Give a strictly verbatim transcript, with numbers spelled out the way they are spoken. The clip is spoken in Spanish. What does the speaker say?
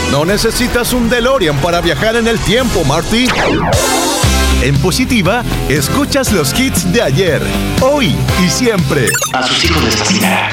No necesitas un DeLorean para viajar en el tiempo, Marty. En Positiva, escuchas los hits de ayer, hoy y siempre. A sus hijos les fascinará.